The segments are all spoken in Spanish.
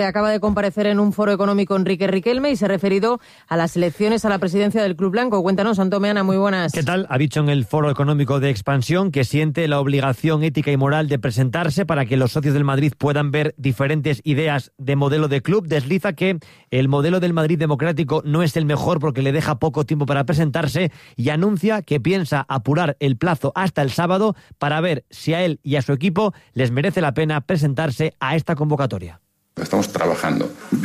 Acaba de comparecer en un foro económico Enrique Riquelme y se ha referido a las elecciones a la presidencia del Club Blanco. Cuéntanos, Antón Meana, muy buenas. ¿Qué tal? Ha dicho en el foro económico de Expansión que siente la obligación ética y moral de presentarse para que los socios del Madrid puedan ver diferentes ideas de modelo de club. Desliza que el modelo del Madrid democrático no es el mejor porque le deja poco tiempo para presentarse y anuncia que piensa apurar el plazo hasta el sábado para ver si a él y a su equipo les merece la pena presentarse a esta convocatoria. Estamos trabajando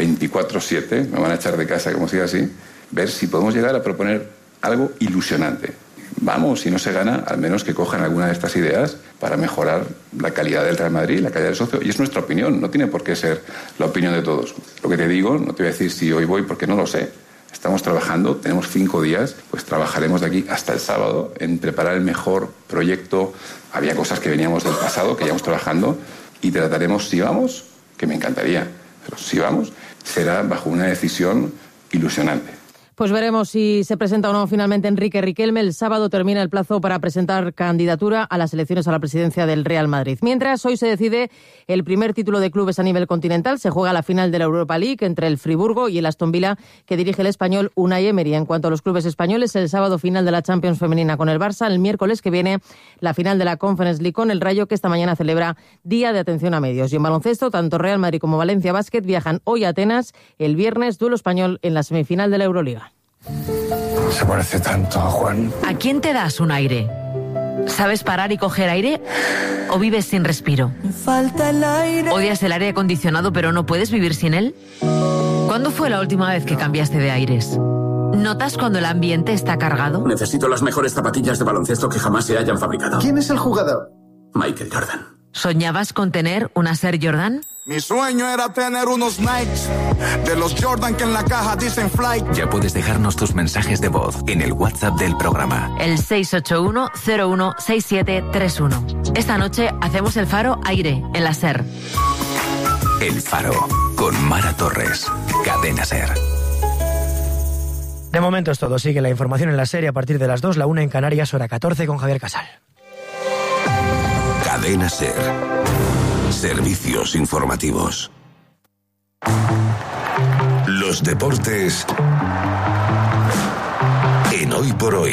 24/7, me van a echar de casa como siga así, ver si podemos llegar a proponer algo ilusionante. Vamos, si no se gana, al menos que cojan alguna de estas ideas para mejorar la calidad del Real Madrid, la calidad del socio, y es nuestra opinión, no tiene por qué ser la opinión de todos. Lo que te digo, no te voy a decir si hoy voy porque no lo sé. Estamos trabajando, tenemos 5 días, pues trabajaremos de aquí hasta el sábado en preparar el mejor proyecto. Había cosas que veníamos del pasado, que íbamos trabajando, y trataremos, si vamos, que me encantaría, pero si vamos, será bajo una decisión ilusionante. Pues veremos si se presenta o no finalmente Enrique Riquelme. El sábado termina el plazo para presentar candidatura a las elecciones a la presidencia del Real Madrid. Mientras, hoy se decide el primer título de clubes a nivel continental. Se juega la final de la Europa League entre el Friburgo y el Aston Villa, que dirige el español Unai Emery. En cuanto a los clubes españoles, el sábado final de la Champions femenina con el Barça. El miércoles que viene la final de la Conference League con el Rayo, que esta mañana celebra Día de Atención a Medios. Y en baloncesto, tanto Real Madrid como Valencia Basket viajan hoy a Atenas. El viernes, duelo español en la semifinal de la Euroliga. Se parece tanto a Juan. ¿A quién te das un aire? ¿Sabes parar y coger aire? ¿O vives sin respiro? Falta el aire. ¿Odias el aire acondicionado pero no puedes vivir sin él? ¿Cuándo fue la última vez que cambiaste de aires? ¿Notas cuando el ambiente está cargado? Necesito las mejores zapatillas de baloncesto que jamás se hayan fabricado. ¿Quién es el jugador? Michael Jordan. ¿Soñabas con tener una Air Jordan? Mi sueño era tener unos Nikes de los Jordan que en la caja dicen Flight. Ya puedes dejarnos tus mensajes de voz en el WhatsApp del programa. El 681-016731. Esta noche hacemos el Faro Aire en la SER. El Faro con Mara Torres. Cadena SER. De momento es todo. Sigue la información en la SER a partir de las 2, la 1 en Canarias, hora 14 con Javier Casal. Cadena SER. Servicios informativos. Los deportes en Hoy por Hoy.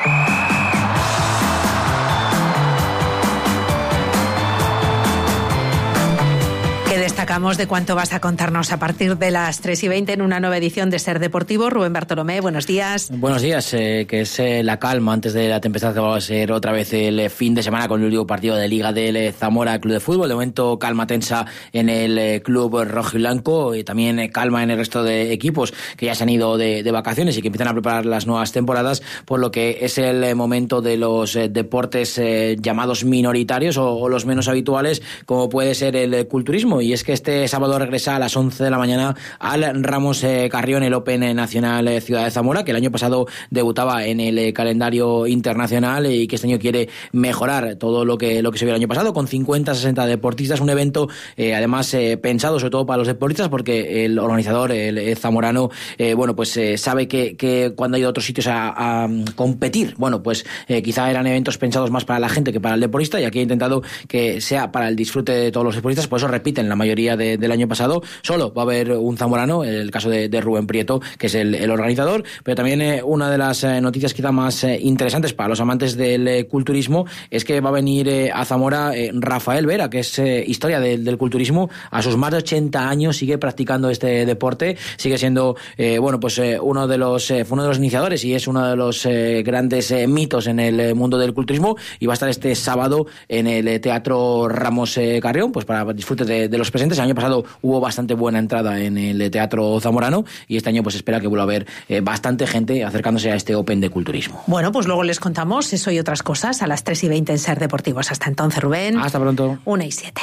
¿Qué destacamos de cuánto vas a contarnos a partir de las 3:20 en una nueva edición de Ser Deportivo? Rubén Bartolomé, buenos días. Buenos días, que es la calma antes de la tempestad que va a ser otra vez el fin de semana con el último partido de Liga del Zamora Club de Fútbol. De momento calma tensa en el club rojiblanco y también calma en el resto de equipos que ya se han ido de vacaciones y que empiezan a preparar las nuevas temporadas, por lo que es el momento de los deportes llamados minoritarios o los menos habituales, como puede ser el culturismo. Y es que este sábado regresa a las 11 de la mañana al Ramos Carrión, el Open Nacional Ciudad de Zamora, que el año pasado debutaba en el calendario internacional y que este año quiere mejorar todo lo que se vio el año pasado, con 50-60 deportistas. Un evento además pensado sobre todo para los deportistas, porque el organizador, el zamorano, sabe que cuando ha ido a otros sitios a competir, quizá eran eventos pensados más para la gente que para el deportista, y aquí ha intentado que sea para el disfrute de todos los deportistas. Por eso repiten la mayoría del año pasado. Solo va a haber un zamorano, el caso de Rubén Prieto, que es el organizador, pero también una de las noticias quizá más interesantes para los amantes del culturismo es que va a venir a Zamora Rafael Vera, que es historia del culturismo. A sus más de 80 años sigue practicando este deporte, sigue siendo uno de los iniciadores y es uno de los grandes mitos en el mundo del culturismo, y va a estar este sábado en el Teatro Ramos Carrión, pues para disfrute de los presentes. El año pasado hubo bastante buena entrada en el Teatro Zamorano y este año pues espera que vuelva a haber bastante gente acercándose a este Open de culturismo. Bueno, pues luego les contamos eso y otras cosas a las 3:20 en Ser Deportivos. Hasta entonces, Rubén. Hasta pronto. 1:07.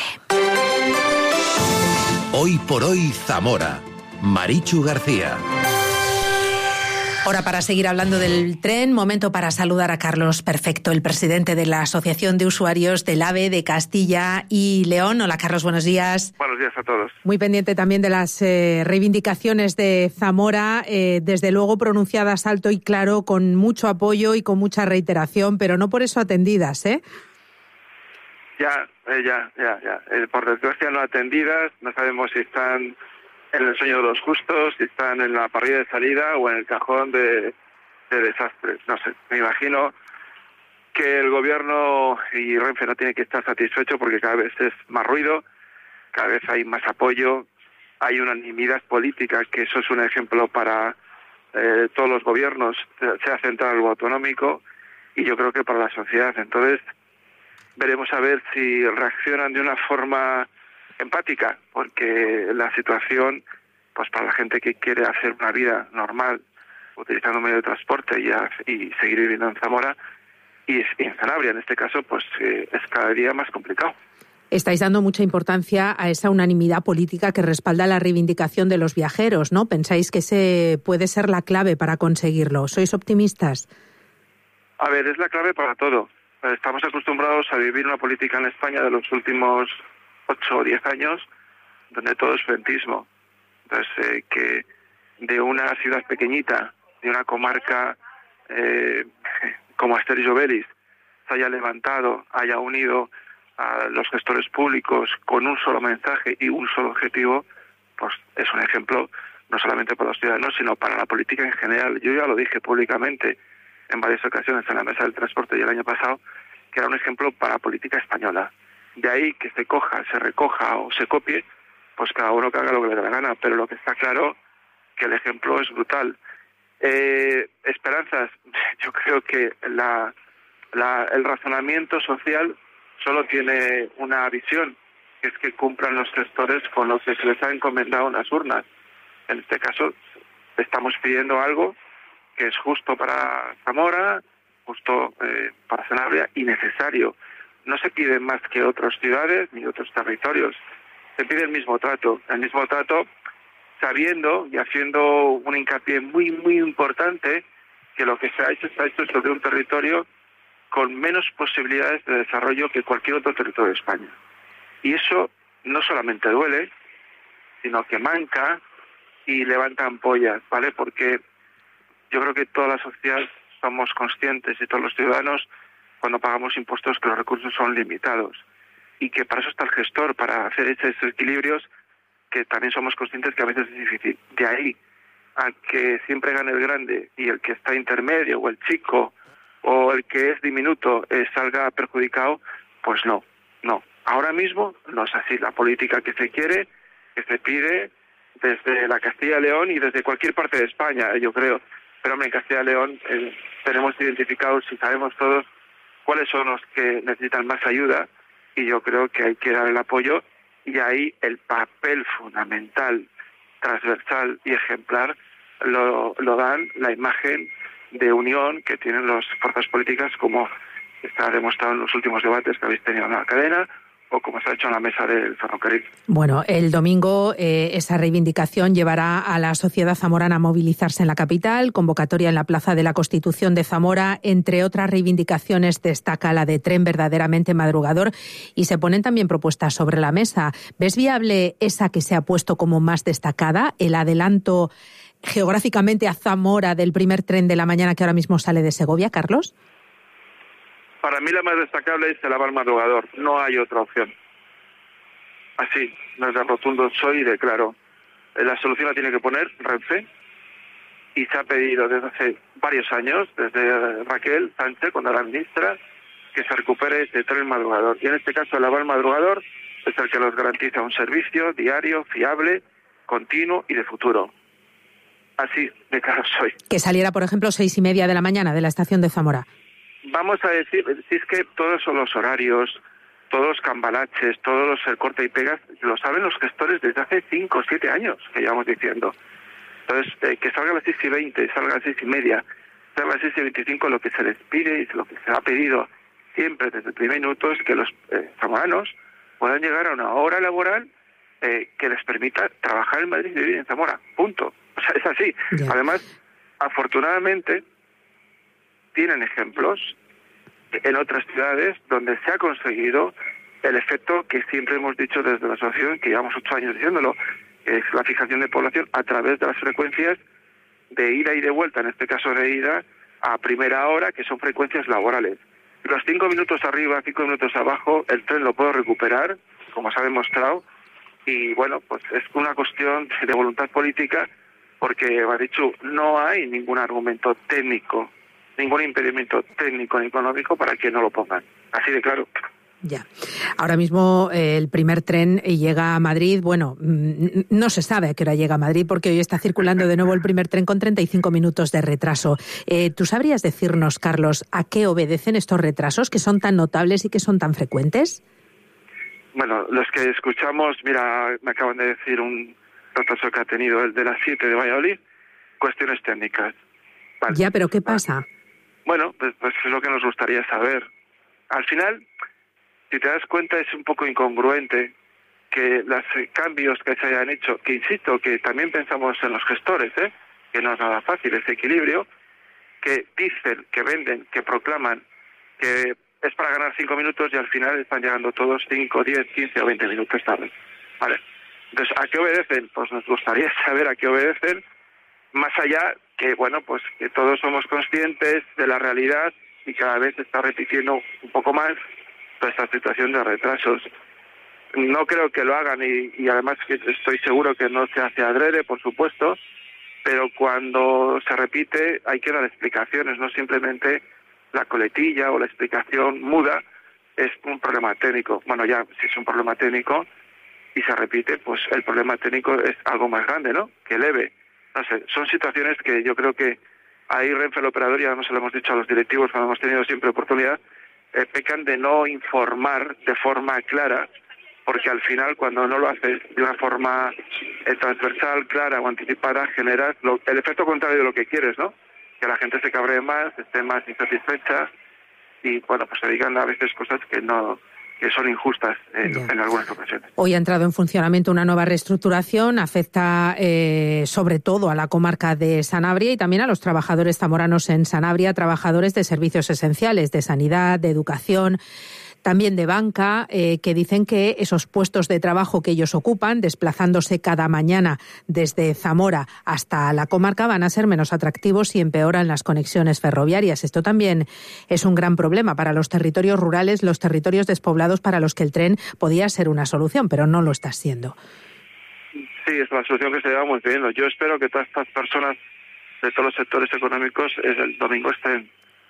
Hoy por Hoy Zamora. Marichu García. Hora para seguir hablando del tren. Momento para saludar a Carlos Perfecto, el presidente de la Asociación de Usuarios del AVE de Castilla y León. Hola, Carlos, buenos días. Buenos días a todos. Muy pendiente también de las reivindicaciones de Zamora, desde luego pronunciadas alto y claro, con mucho apoyo y con mucha reiteración, pero no por eso atendidas, ¿eh? Ya. Por desgracia no atendidas. No sabemos si están en el sueño de los justos, si están en la parrilla de salida o en el cajón de desastres. No sé, me imagino que el gobierno y Renfe no tiene que estar satisfecho porque cada vez es más ruido, cada vez hay más apoyo, hay unanimidad política, que eso es un ejemplo para todos los gobiernos, sea central o autonómico, y yo creo que para la sociedad. Entonces, veremos a ver si reaccionan de una forma empática, porque la situación, pues para la gente que quiere hacer una vida normal, utilizando un medio de transporte y seguir viviendo en Zamora, y en Sanabria, en este caso, pues es cada día más complicado. Estáis dando mucha importancia a esa unanimidad política que respalda la reivindicación de los viajeros, ¿no? ¿Pensáis que ese puede ser la clave para conseguirlo? ¿Sois optimistas? A ver, es la clave para todo. Estamos acostumbrados a vivir una política en España de los últimos 8 o 10 años, donde todo es frentismo. Entonces, que de una ciudad pequeñita, de una comarca como Asterix Obelix, se haya levantado, haya unido a los gestores públicos con un solo mensaje y un solo objetivo, pues es un ejemplo no solamente para los ciudadanos, sino para la política en general. Yo ya lo dije públicamente en varias ocasiones en la mesa del transporte y el año pasado, que era un ejemplo para la política española. De ahí que se coja, se recoja o se copie, pues cada uno que haga lo que le dé la gana, pero lo que está claro que el ejemplo es brutal. Esperanzas, yo creo que el razonamiento social solo tiene una visión, que es que cumplan los gestores con lo que se les ha encomendado en las urnas. En este caso, estamos pidiendo algo que es justo para Zamora, justo para Sanabria y necesario. No se pide más que otras ciudades ni otros territorios. Se pide el mismo trato sabiendo y haciendo un hincapié muy, muy importante que lo que se ha hecho sobre un territorio con menos posibilidades de desarrollo que cualquier otro territorio de España. Y eso no solamente duele, sino que manca y levanta ampollas, ¿vale? Porque yo creo que toda la sociedad somos conscientes y todos los ciudadanos, cuando pagamos impuestos, que los recursos son limitados y que para eso está el gestor, para hacer esos equilibrios, que también somos conscientes que a veces es difícil. De ahí a que siempre gane el grande y el que está intermedio o el chico o el que es diminuto salga perjudicado, pues no. Ahora mismo no es así. La política que se quiere, que se pide desde la Castilla y León y desde cualquier parte de España, yo creo. Pero hombre, en Castilla y León tenemos identificados y sabemos todos cuáles son los que necesitan más ayuda, y yo creo que hay que dar el apoyo, y ahí el papel fundamental, transversal y ejemplar lo dan la imagen de unión que tienen las fuerzas políticas, como está demostrado en los últimos debates que habéis tenido en la cadena o como se ha hecho en la mesa del ferrocarril. Bueno, el domingo esa reivindicación llevará a la sociedad zamorana a movilizarse en la capital, convocatoria en la Plaza de la Constitución de Zamora. Entre otras reivindicaciones destaca la de tren verdaderamente madrugador, y se ponen también propuestas sobre la mesa. ¿Ves viable esa que se ha puesto como más destacada, el adelanto geográficamente a Zamora del primer tren de la mañana que ahora mismo sale de Segovia, Carlos? Para mí la más destacable es el aval madrugador. No hay otra opción. Así, desde rotundo soy y declaro. La solución la tiene que poner Renfe, y se ha pedido desde hace varios años, desde Raquel Sánchez, cuando era ministra, que se recupere ese tren madrugador. Y en este caso el aval madrugador es el que nos garantiza un servicio diario, fiable, continuo y de futuro. Así de claro soy. Que saliera, por ejemplo, 6:30 de la mañana de la estación de Zamora. Vamos a decir, si es que todos son los horarios, todos los cambalaches, todos los el corte y pegas, lo saben los gestores desde hace 5 o 7 años que llevamos diciendo. Entonces, que salga a las 6:20, salga a las 6:30, salga a las 6:25, lo que se les pide y lo que se ha pedido siempre desde el primer minuto es que los zamoranos puedan llegar a una hora laboral que les permita trabajar en Madrid y vivir en Zamora. Punto. O sea, es así. Yeah. Además, afortunadamente, tienen ejemplos en otras ciudades donde se ha conseguido el efecto que siempre hemos dicho desde la asociación, que llevamos 8 años diciéndolo, que es la fijación de población a través de las frecuencias de ida y de vuelta, en este caso de ida a primera hora, que son frecuencias laborales. Los 5 minutos arriba, 5 minutos abajo, el tren lo puedo recuperar, como se ha demostrado, Y bueno, pues es una cuestión de voluntad política, porque Marichu, no hay ningún argumento técnico, ningún impedimento técnico ni económico para que no lo pongan. Así de claro. Ya. Ahora mismo el primer tren llega a Madrid. Bueno, no se sabe a qué hora llega a Madrid porque hoy está circulando de nuevo el primer tren con 35 minutos de retraso. ¿Tú sabrías decirnos, Carlos, a qué obedecen estos retrasos que son tan notables y que son tan frecuentes? Bueno, los que escuchamos, mira, me acaban de decir un retraso que ha tenido el de las 7 de Valladolid, cuestiones técnicas. Vale. Ya, pero ¿qué pasa? Bueno, pues es lo que nos gustaría saber. Al final, si te das cuenta, es un poco incongruente que los cambios que se hayan hecho, que insisto, que también pensamos en los gestores, que no es nada fácil ese equilibrio, que dicen, que venden, que proclaman que es para ganar 5 minutos y al final están llegando todos 5, 10, 15 o 20 minutos tarde. Vale. Entonces, ¿a qué obedecen? Pues nos gustaría saber a qué obedecen, más allá que, bueno, pues que todos somos conscientes de la realidad y cada vez se está repitiendo un poco más toda esta situación de retrasos. No creo que lo hagan y además que estoy seguro que no se hace adrede, por supuesto, pero cuando se repite hay que dar explicaciones, no simplemente la coletilla o la explicación muda es un problema técnico. Bueno, ya si es un problema técnico y se repite, pues el problema técnico es algo más grande, ¿no? Que leve. No sé, son situaciones que yo creo que ahí Renfe, el operador, ya se lo hemos dicho a los directivos cuando hemos tenido siempre oportunidad, pecan de no informar de forma clara, porque al final cuando no lo haces de una forma transversal, clara o anticipada, generas el efecto contrario de lo que quieres, ¿no? Que la gente se cabree más, esté más insatisfecha y, bueno, pues se digan a veces cosas que son injustas en algunas ocasiones. Hoy ha entrado en funcionamiento una nueva reestructuración, afecta sobre todo a la comarca de Sanabria y también a los trabajadores zamoranos en Sanabria, trabajadores de servicios esenciales, de sanidad, de educación, también de banca, que dicen que esos puestos de trabajo que ellos ocupan, desplazándose cada mañana desde Zamora hasta la comarca, van a ser menos atractivos y empeoran las conexiones ferroviarias. Esto también es un gran problema para los territorios rurales, los territorios despoblados para los que el tren podía ser una solución, pero no lo está siendo. Sí, es la solución que se llevamos viendo. Yo espero que todas estas personas de todos los sectores económicos el domingo estén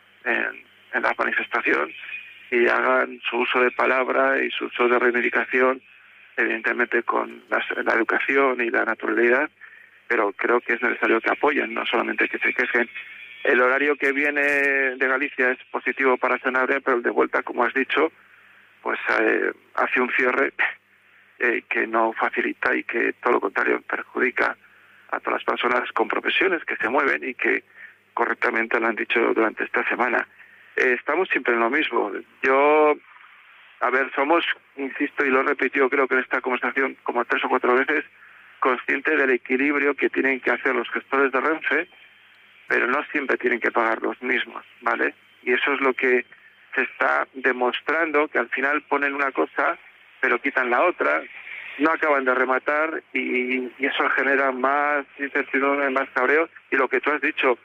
en la manifestación y hagan su uso de palabra y su uso de reivindicación, evidentemente con la educación y la naturalidad, pero creo que es necesario que apoyen, no solamente que se quejen. El horario que viene de Galicia es positivo para Sanabria, pero el de vuelta, como has dicho, pues hace un cierre que no facilita y que todo lo contrario perjudica a todas las personas con profesiones que se mueven y que correctamente lo han dicho durante esta semana. Estamos siempre en lo mismo. Somos, insisto y lo he repetido creo que en esta conversación como 3 o 4 veces, conscientes del equilibrio que tienen que hacer los gestores de Renfe, pero no siempre tienen que pagar los mismos, ¿vale? Y eso es lo que se está demostrando, que al final ponen una cosa, pero quitan la otra, no acaban de rematar y eso genera más incertidumbre, más cabreo. Y lo que tú has dicho,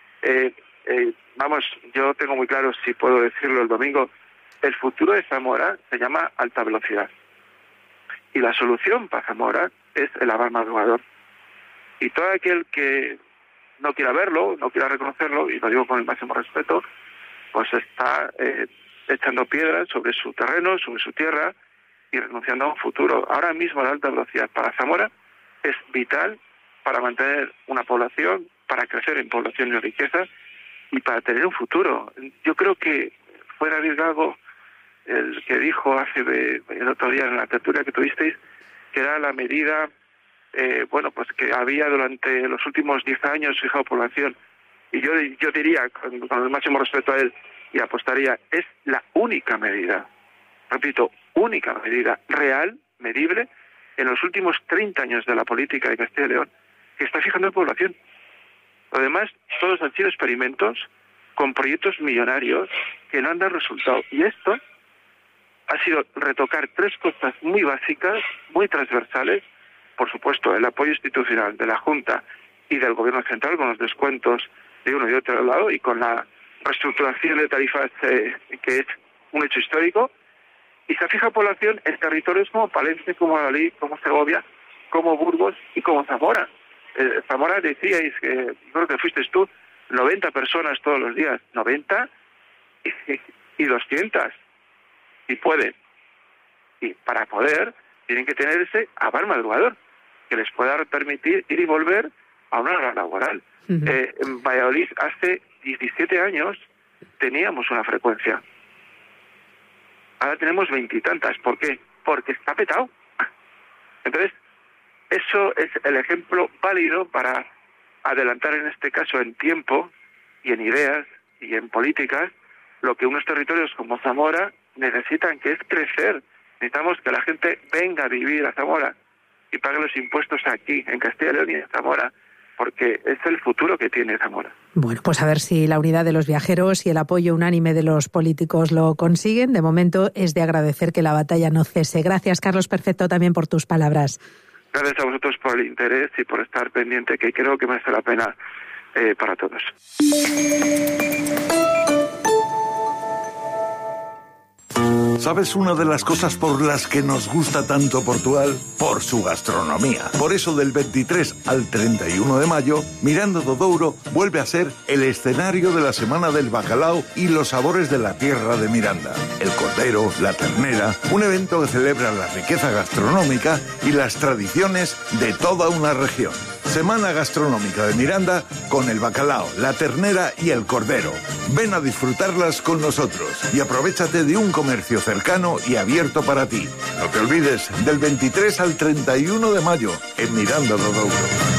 yo tengo muy claro, si puedo decirlo el domingo, el futuro de Zamora se llama alta velocidad. Y la solución para Zamora es el aval madrugador. Y todo aquel que no quiera verlo, no quiera reconocerlo, y lo digo con el máximo respeto, pues está echando piedras sobre su terreno, sobre su tierra, y renunciando a un futuro. Ahora mismo la alta velocidad para Zamora es vital para mantener una población, para crecer en población y riqueza, y para tener un futuro. Yo creo que fue David Gago el que dijo el otro día en la tertulia que tuvisteis, que era la medida, pues que había durante los últimos 10 años fijado población. Y yo diría, con el máximo respeto a él, y apostaría, es la única medida, repito, única medida real, medible, en los últimos 30 años de la política de Castilla y León, que está fijando población. Lo demás, todos han sido experimentos con proyectos millonarios que no han dado resultado. Y esto ha sido retocar 3 cosas muy básicas, muy transversales. Por supuesto, el apoyo institucional de la Junta y del Gobierno Central, con los descuentos de uno y otro lado, y con la reestructuración de tarifas, que es un hecho histórico. Y se fija población en territorios como Palencia, como Valladolid, como Segovia, como Burgos y como Zamora. Zamora decíais, que creo que fuiste tú, 90 personas todos los días, 90 y 200, y pueden. Y para poder, tienen que tener ese aval madrugador, que les pueda permitir ir y volver a una hora laboral. En Valladolid hace 17 años teníamos una frecuencia. Ahora tenemos 20 y tantas. ¿Por qué? Porque está petado. Entonces, eso es el ejemplo válido para adelantar en este caso en tiempo y en ideas y en políticas lo que unos territorios como Zamora necesitan, que es crecer. Necesitamos que la gente venga a vivir a Zamora y pague los impuestos aquí, en Castilla y León y en Zamora, porque es el futuro que tiene Zamora. Bueno, pues a ver si la unidad de los viajeros y el apoyo unánime de los políticos lo consiguen. De momento es de agradecer que la batalla no cese. Gracias, Carlos Perfecto, también por tus palabras. Gracias a vosotros por el interés y por estar pendiente, que creo que merece la pena para todos. ¿Sabes una de las cosas por las que nos gusta tanto Portugal? Por su gastronomía. Por eso del 23 al 31 de mayo, Miranda do Douro vuelve a ser el escenario de la Semana del Bacalao y los sabores de la tierra de Miranda. El cordero, la ternera, un evento que celebra la riqueza gastronómica y las tradiciones de toda una región. Semana Gastronómica de Miranda con el bacalao, la ternera y el cordero. Ven a disfrutarlas con nosotros y aprovéchate de un comercio cercano y abierto para ti. No te olvides, del 23 al 31 de mayo en Miranda do Douro.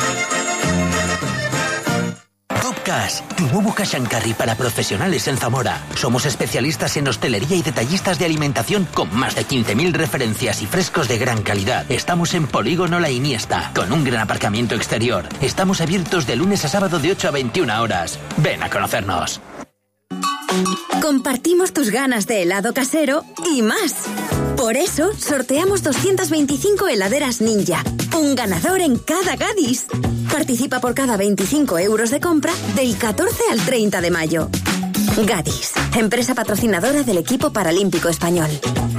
Cash, tu nuevo cash and carry para profesionales en Zamora. Somos especialistas en hostelería y detallistas de alimentación con más de 15.000 referencias y frescos de gran calidad. Estamos en Polígono La Iniesta, con un gran aparcamiento exterior. Estamos abiertos de lunes a sábado de 8 a 21 horas. Ven a conocernos. Compartimos tus ganas de helado casero y más. Por eso, sorteamos 225 heladeras Ninja. Un ganador en cada Gadis. Participa por cada 25 euros de compra del 14 al 30 de mayo. Gadis, empresa patrocinadora del equipo paralímpico español.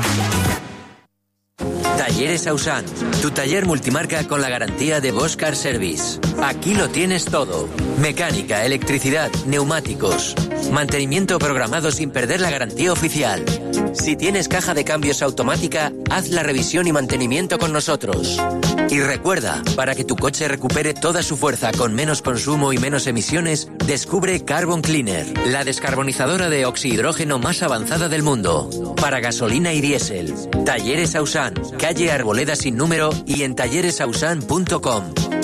Talleres Ausan, tu taller multimarca con la garantía de Bosch Car Service. Aquí lo tienes todo. Mecánica, electricidad, neumáticos. Mantenimiento programado sin perder la garantía oficial. Si tienes caja de cambios automática, haz la revisión y mantenimiento con nosotros. Y recuerda, para que tu coche recupere toda su fuerza con menos consumo y menos emisiones, descubre Carbon Cleaner, la descarbonizadora de oxihidrógeno más avanzada del mundo. Para gasolina y diésel. Talleres Ausan, calle Arboleda sin número y en talleresausan.com.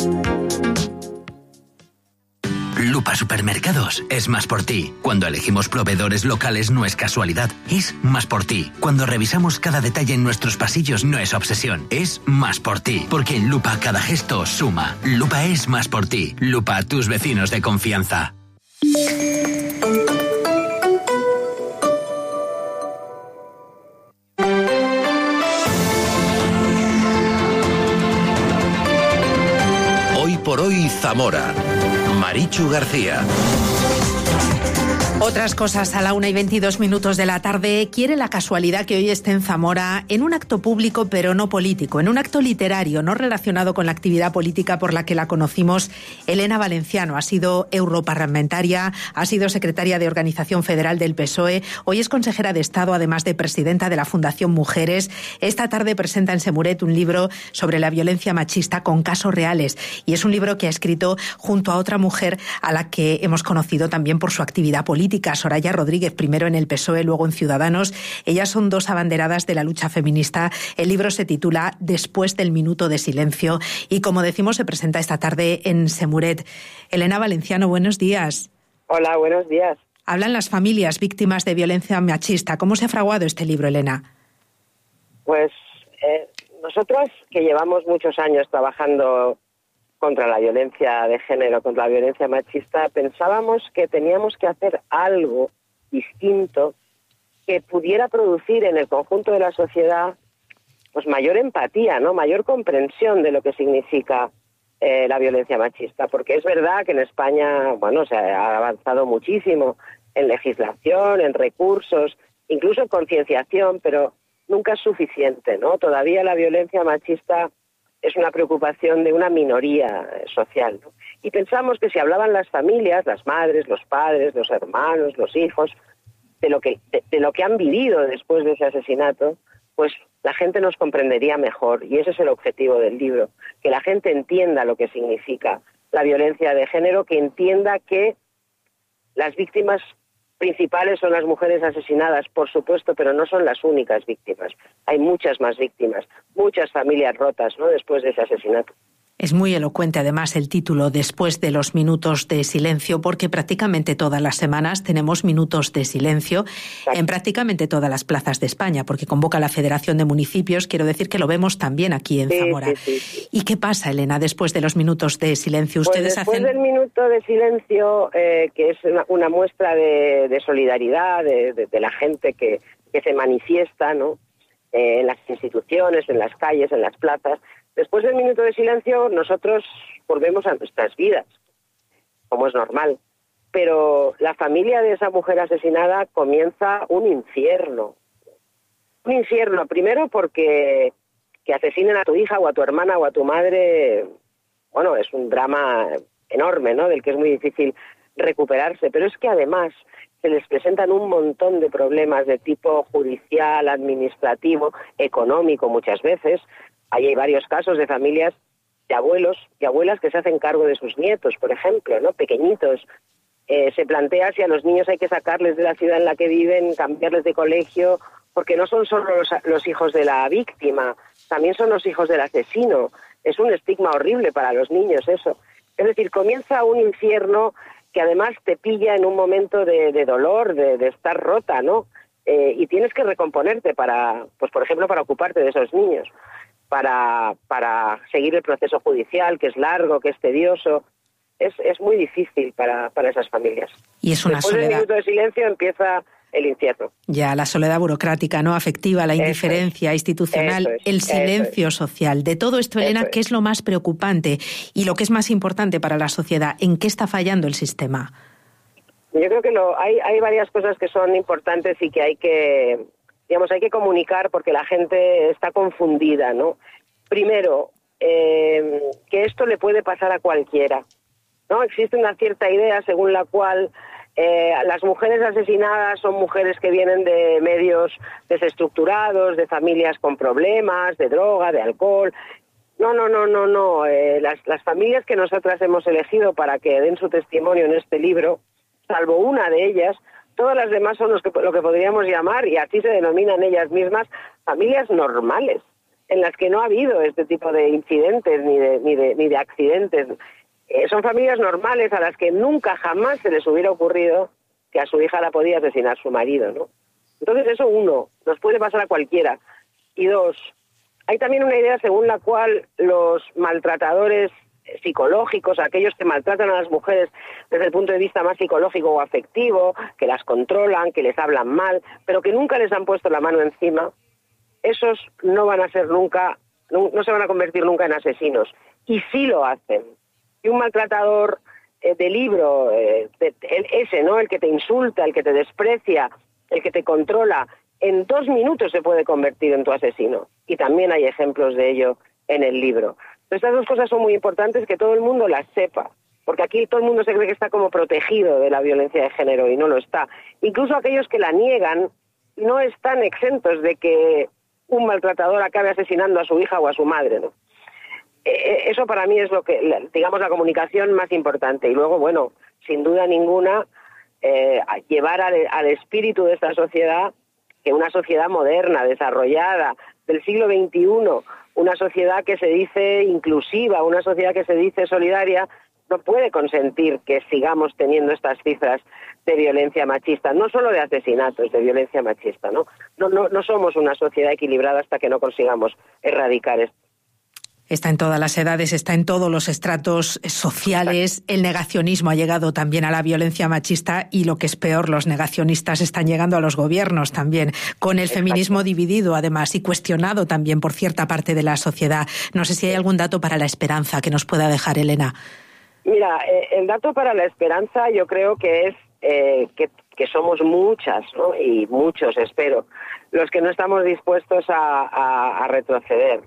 Lupa Supermercados es más por ti. Cuando elegimos proveedores locales no es casualidad, es más por ti. Cuando revisamos cada detalle en nuestros pasillos no es obsesión, es más por ti. Porque en Lupa cada gesto suma. Lupa es más por ti. Lupa, tus vecinos de confianza. Hoy por hoy Zamora. Marichu García. Otras cosas a la 1:22 de la tarde. Quiere la casualidad que hoy esté en Zamora en un acto público pero no político, en un acto literario no relacionado con la actividad política por la que la conocimos. Elena Valenciano ha sido europarlamentaria, ha sido secretaria de Organización Federal del PSOE, hoy es consejera de Estado, además de presidenta de la Fundación Mujeres. Esta tarde presenta en Semuret un libro sobre la violencia machista con casos reales y es un libro que ha escrito junto a otra mujer a la que hemos conocido también por su actividad política. Soraya Rodríguez, primero en el PSOE, luego en Ciudadanos. Ellas son dos abanderadas de la lucha feminista. El libro se titula Después del minuto de silencio y, como decimos, se presenta esta tarde en Semuret. Elena Valenciano, buenos días. Hola, buenos días. Hablan las familias víctimas de violencia machista. ¿Cómo se ha fraguado este libro, Elena? Pues nosotros, que llevamos muchos años trabajando contra la violencia de género, contra la violencia machista, pensábamos que teníamos que hacer algo distinto que pudiera producir en el conjunto de la sociedad pues mayor empatía, ¿no? Mayor comprensión de lo que significa la violencia machista, porque es verdad que en España, bueno, se ha avanzado muchísimo en legislación, en recursos, incluso en concienciación, pero nunca es suficiente, ¿no? Todavía la violencia machista es una preocupación de una minoría social, ¿no? Y pensamos que si hablaban las familias, las madres, los padres, los hermanos, los hijos, de lo que han vivido después de ese asesinato, pues la gente nos comprendería mejor. Y ese es el objetivo del libro, que la gente entienda lo que significa la violencia de género, que entienda que las víctimas principales son las mujeres asesinadas, por supuesto, pero no son las únicas víctimas. Hay muchas más víctimas, muchas familias rotas, ¿no?, después de ese asesinato. Es muy elocuente, además, el título Después de los minutos de silencio, porque prácticamente todas las semanas tenemos minutos de silencio en prácticamente todas las plazas de España, porque convoca la Federación de Municipios. Quiero decir que lo vemos también aquí en Zamora. Sí. ¿Y qué pasa, Elena, después de los minutos de silencio? Ustedes después del minuto de silencio, que es una muestra de solidaridad de la gente que se manifiesta, ¿no?, en las instituciones, en las calles, en las plazas. Después del minuto de silencio, nosotros volvemos a nuestras vidas, como es normal. Pero la familia de esa mujer asesinada comienza un infierno. Un infierno, primero porque que asesinen a tu hija o a tu hermana o a tu madre, bueno, es un drama enorme, ¿no?, del que es muy difícil recuperarse. Pero es que además se les presentan un montón de problemas de tipo judicial, administrativo, económico muchas veces. Ahí hay varios casos de familias de abuelos y abuelas que se hacen cargo de sus nietos, por ejemplo, ¿no?, pequeñitos. Se plantea si a los niños hay que sacarles de la ciudad en la que viven, cambiarles de colegio, porque no son solo los hijos de la víctima, también son los hijos del asesino. Es un estigma horrible para los niños eso. Es decir, comienza un infierno que además te pilla en un momento de dolor, de estar rota, ¿no? Y tienes que recomponerte para, pues por ejemplo, para ocuparte de esos niños. Para seguir el proceso judicial, que es largo, que es tedioso. Es muy difícil para esas familias. Y es una Después soledad. del minuto de silencio empieza el infierno. Ya, la soledad burocrática, ¿no?, afectiva, la indiferencia institucional, el silencio social. De todo esto, Elena, ¿qué es lo más preocupante y lo que es más importante para la sociedad? ¿En qué está fallando el sistema? Yo creo que hay varias cosas que son importantes y que hay que comunicar porque la gente está confundida, ¿no? Primero, que esto le puede pasar a cualquiera, ¿no? Existe una cierta idea según la cual las mujeres asesinadas son mujeres que vienen de medios desestructurados, de familias con problemas, de droga, de alcohol. No. Las familias que nosotras hemos elegido para que den su testimonio en este libro, salvo una de ellas, todas las demás son lo que podríamos llamar, y así se denominan ellas mismas, familias normales, en las que no ha habido este tipo de incidentes ni de accidentes. Son familias normales a las que nunca jamás se les hubiera ocurrido que a su hija la podía asesinar su marido, ¿no? Entonces eso, uno, nos puede pasar a cualquiera. Y dos, hay también una idea según la cual los maltratadores psicológicos, aquellos que maltratan a las mujeres desde el punto de vista más psicológico o afectivo, que las controlan, que les hablan mal, pero que nunca les han puesto la mano encima, esos no van a ser nunca, no se van a convertir nunca en asesinos. Y sí lo hacen. Y un maltratador de libro, ese, ¿no?, el que te insulta, el que te desprecia, el que te controla, en 2 minutos se puede convertir en tu asesino. Y también hay ejemplos de ello en el libro. Estas dos cosas son muy importantes, que todo el mundo las sepa, porque aquí todo el mundo se cree que está como protegido de la violencia de género y no lo está. Incluso aquellos que la niegan no están exentos de que un maltratador acabe asesinando a su hija o a su madre, ¿no? Eso para mí es lo que, digamos, la comunicación más importante. Y luego, bueno, sin duda ninguna, llevar al espíritu de esta sociedad, que una sociedad moderna, desarrollada, del siglo XXI, una sociedad que se dice inclusiva, una sociedad que se dice solidaria, no puede consentir que sigamos teniendo estas cifras de violencia machista, no solo de asesinatos, de violencia machista, ¿no? No somos una sociedad equilibrada hasta que no consigamos erradicar esto. Está en todas las edades, está en todos los estratos sociales. El negacionismo ha llegado también a la violencia machista y, lo que es peor, los negacionistas están llegando a los gobiernos también, con el feminismo dividido además y cuestionado también por cierta parte de la sociedad. No sé si hay algún dato para la esperanza que nos pueda dejar Elena. Mira, el dato para la esperanza yo creo que es que que somos muchas, ¿no? Y muchos, espero, los que no estamos dispuestos a retroceder.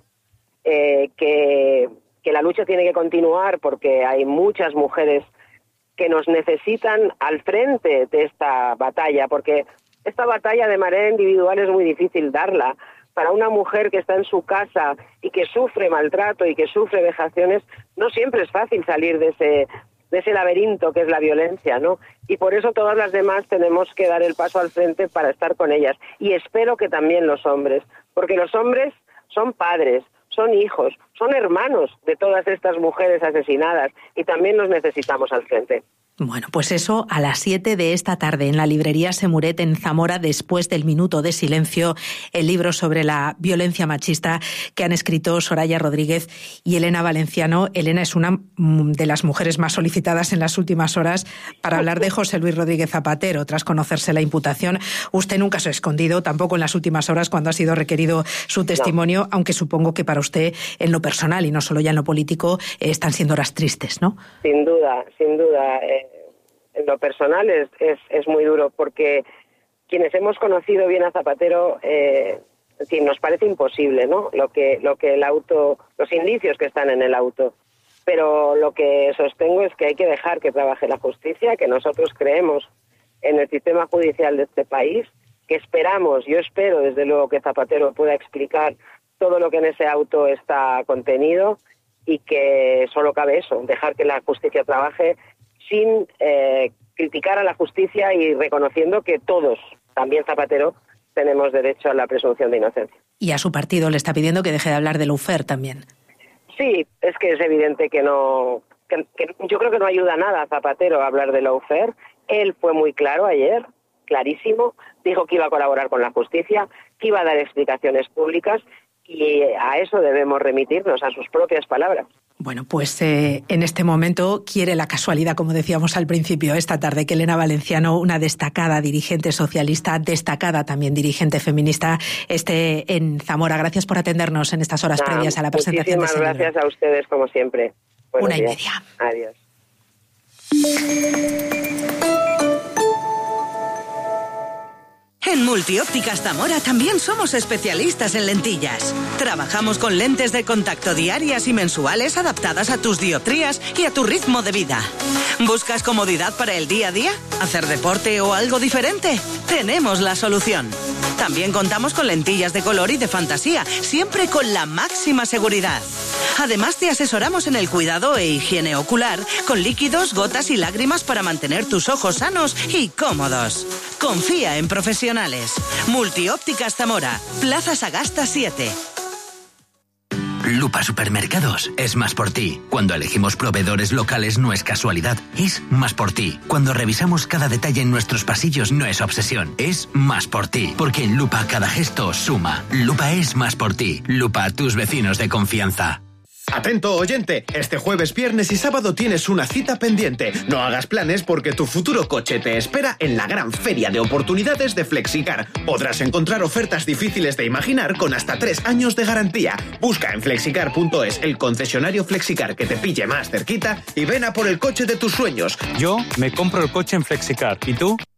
Que la lucha tiene que continuar porque hay muchas mujeres que nos necesitan al frente de esta batalla, porque esta batalla de manera individual es muy difícil darla. Para una mujer que está en su casa y que sufre maltrato y que sufre vejaciones, no siempre es fácil salir de ese laberinto que es la violencia, ¿no? Y por eso todas las demás tenemos que dar el paso al frente para estar con ellas. Y espero que también los hombres, porque los hombres son padres, son hijos, son hermanos de todas estas mujeres asesinadas y también los necesitamos al frente. Bueno, pues eso a las 7 de esta tarde en la librería Semuret en Zamora, después del Minuto de Silencio, el libro sobre la violencia machista que han escrito Soraya Rodríguez y Elena Valenciano. Elena es una de las mujeres más solicitadas en las últimas horas para hablar de José Luis Rodríguez Zapatero, tras conocerse la imputación. Usted nunca se ha escondido, tampoco en las últimas horas cuando ha sido requerido su testimonio, no. Aunque supongo que para usted, en lo personal y no solo ya en lo político, están siendo horas tristes, ¿no? Sin duda, sin duda. En lo personal es muy duro porque quienes hemos conocido bien a Zapatero, nos parece imposible, ¿no? Lo que el auto, los indicios que están en el auto. Pero lo que sostengo es que hay que dejar que trabaje la justicia, que nosotros creemos en el sistema judicial de este país, que yo espero desde luego que Zapatero pueda explicar todo lo que en ese auto está contenido y que solo cabe eso, dejar que la justicia trabaje sin criticar a la justicia y reconociendo que todos, también Zapatero, tenemos derecho a la presunción de inocencia. Y a su partido le está pidiendo que deje de hablar de lawfare también. Sí, es que es evidente que no, que yo creo que no ayuda nada a Zapatero a hablar de lawfare. Él fue muy claro ayer, clarísimo, dijo que iba a colaborar con la justicia, que iba a dar explicaciones públicas y a eso debemos remitirnos, a sus propias palabras. Bueno, pues en este momento quiere la casualidad, como decíamos al principio, esta tarde, que Elena Valenciano, una destacada dirigente socialista, destacada también dirigente feminista, esté en Zamora. Gracias por atendernos en estas horas previas a la presentación de ese libro. Muchísimas gracias a ustedes, como siempre. Buenos 1:30. Adiós. En Multiópticas Zamora también somos especialistas en lentillas. Trabajamos con lentes de contacto diarias y mensuales adaptadas a tus dioptrías y a tu ritmo de vida. ¿Buscas comodidad para el día a día? ¿Hacer deporte o algo diferente? Tenemos la solución. También contamos con lentillas de color y de fantasía, siempre con la máxima seguridad. Además, te asesoramos en el cuidado e higiene ocular con líquidos, gotas y lágrimas para mantener tus ojos sanos y cómodos. Confía en profesionales. Multiópticas Zamora, Plaza Sagasta 7. Lupa Supermercados es más por ti. Cuando elegimos proveedores locales no es casualidad, es más por ti. Cuando revisamos cada detalle en nuestros pasillos no es obsesión, es más por ti. Porque en Lupa cada gesto suma. Lupa es más por ti. Lupa, tus vecinos de confianza. Atento, oyente, este jueves, viernes y sábado tienes una cita pendiente. No hagas planes porque tu futuro coche te espera en la gran feria de oportunidades de Flexicar. Podrás encontrar ofertas difíciles de imaginar con hasta 3 años de garantía. Busca en flexicar.es el concesionario Flexicar que te pille más cerquita y ven a por el coche de tus sueños. Yo me compro el coche en Flexicar. ¿Y tú?